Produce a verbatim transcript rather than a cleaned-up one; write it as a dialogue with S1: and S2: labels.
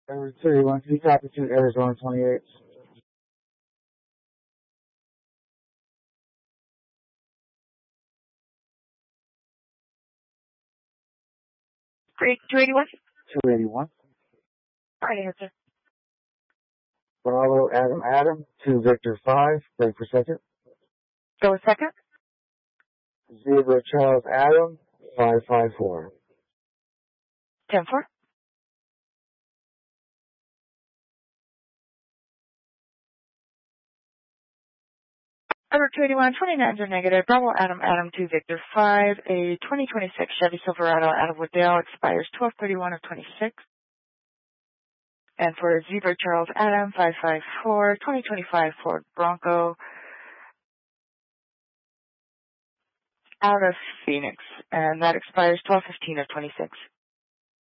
S1: Arizona thirty-one, can you copy to Arizona twenty-eight?
S2: Great, two eighty-one?
S1: two eighty-one.
S2: Right answer.
S1: Bravo Adam Adam, two Victor five, break for second.
S2: Go a second.
S1: Zebra Charles Adam, five five four.
S2: ten four. Over two eighty-one, twenty-nines are negative. Bravo Adam Adam two Victor five, a twenty twenty-six Chevy Silverado out of Wooddale expires twelve thirty-one of twenty-six. And for Zebra Charles Adam five five four, twenty twenty-five Ford Bronco out of Phoenix, and that expires twelve fifteen of twenty-six.